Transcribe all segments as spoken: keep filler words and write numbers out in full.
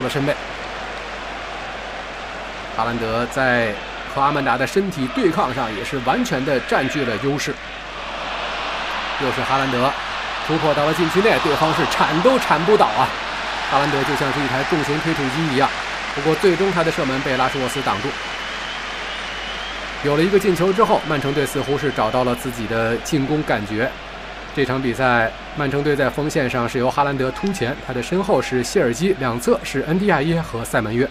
了身背。哈兰德在和阿曼达的身体对抗上也是完全的占据了优势。又是哈兰德突破到了禁区内，对方是铲都铲不倒啊！哈兰德就像是一台重型推土机一样，不过最终他的射门被拉什沃斯挡住。有了一个进球之后，曼城队似乎是找到了自己的进攻感觉。这场比赛，曼城队在锋线上是由哈兰德突前，他的身后是谢尔基，两侧是恩迪亚耶和塞门约。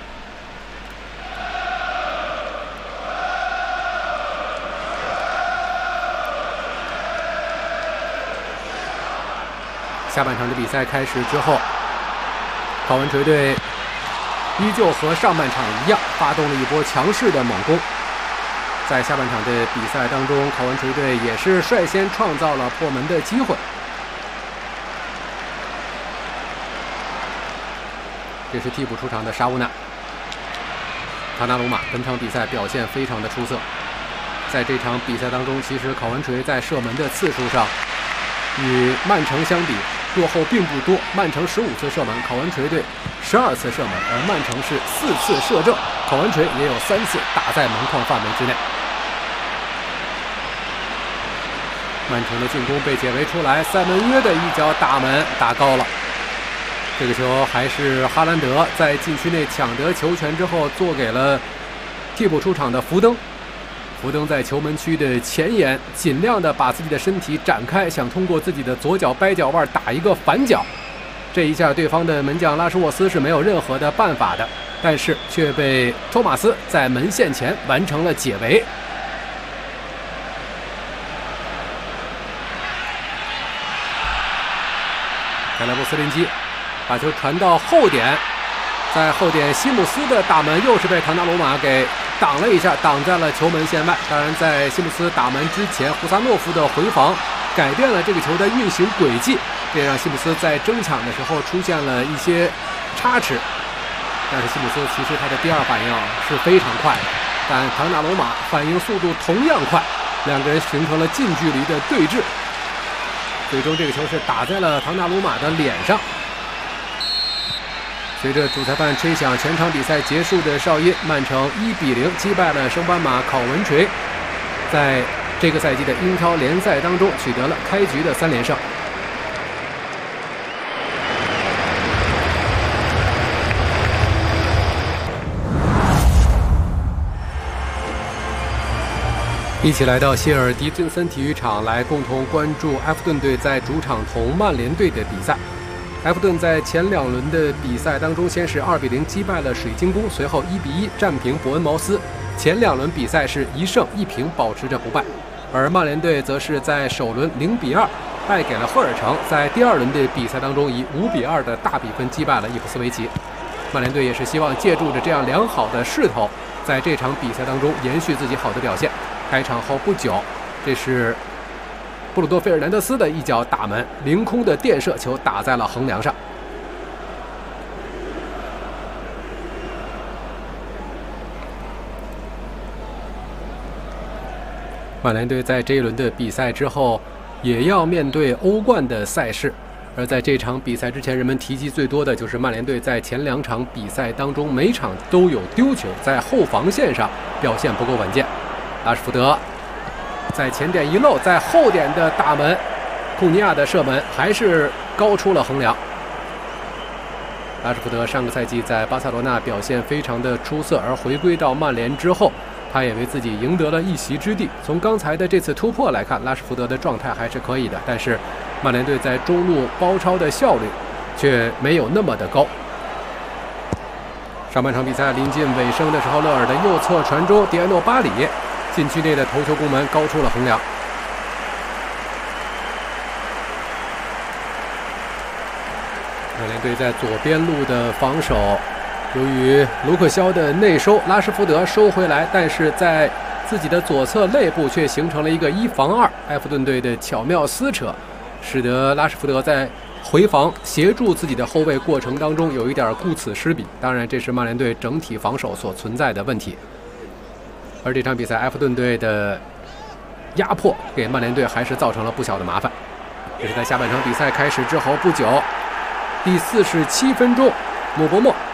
下半场的比赛开始之后，考文垂队依旧和上半场一样，发动了一波强势的猛攻。在下半场的比赛当中，考文垂队也是率先创造了破门的机会。这是替补出场的沙乌纳。塔纳鲁马本场比赛表现非常的出色。在这场比赛当中，其实考文垂在射门的次数上与曼城相比落后并不多，曼城十五次射门，考文垂队十二次射门，而曼城是四次射正，考文垂也有三次打在门框范围之内。曼城的进攻被解围出来，塞门约的一脚打门打高了。这个球还是哈兰德在禁区内抢得球权之后做给了替补出场的福登。福登在球门区的前沿，尽量的把自己的身体展开，想通过自己的左脚掰脚腕打一个反脚。这一下，对方的门将拉什沃斯是没有任何的办法的，但是却被托马斯在门线前完成了解围。凯莱布斯林基把球传到后点，在后点西姆斯的大门又是被唐纳鲁马给挡了一下，挡在了球门线外。当然，在西姆斯打门之前，胡萨诺夫的回防改变了这个球的运行轨迹，这也让西姆斯在争抢的时候出现了一些差池。但是西姆斯其实他的第二反应是非常快的，但唐纳鲁马反应速度同样快，两个人形成了近距离的对峙。最终这个球是打在了唐纳鲁马的脸上。随着主裁判吹响全场比赛结束的哨音，曼城一比零击败了升班马考文垂，在这个赛季的英超联赛当中取得了开局的三连胜。一起来到谢尔迪顿森体育场来共同关注埃弗顿队在主场同曼联队的比赛。埃弗顿在前两轮的比赛当中，先是二比零击败了水晶宫，随后一比一战平伯恩茅斯。前两轮比赛是一胜一平，保持着不败。而曼联队则是在首轮零比二败给了赫尔城，在第二轮的比赛当中以五比二的大比分击败了伊普斯维奇。曼联队也是希望借助着这样良好的势头，在这场比赛当中延续自己好的表现。开场后不久，这是布鲁诺·费尔南德斯的一脚打门，凌空的垫射球打在了横梁上。曼联队在这一轮的比赛之后，也要面对欧冠的赛事。而在这场比赛之前，人们提及最多的就是曼联队在前两场比赛当中，每场都有丢球，在后防线上表现不够稳健。拉什福德在前点一漏，在后点的大门，库尼亚的射门还是高出了横梁。拉什福德上个赛季在巴塞罗那表现非常的出色，而回归到曼联之后，他也为自己赢得了一席之地。从刚才的这次突破来看，拉什福德的状态还是可以的，但是曼联队在中路包抄的效率却没有那么的高。上半场比赛临近尾声的时候，勒尔的右侧传中，迪埃诺巴里禁区内的头球攻门高出了横梁。曼联队在左边路的防守，由于卢克肖的内收，拉什福德收回来，但是在自己的左侧肋部却形成了一个一防二。埃弗顿队的巧妙撕扯，使得拉什福德在回防协助自己的后卫过程当中有一点顾此失彼。当然，这是曼联队整体防守所存在的问题。而这场比赛，埃弗顿队的压迫给曼联队还是造成了不小的麻烦。这是在下半场比赛开始之后不久，第四十七分钟， 莫波莫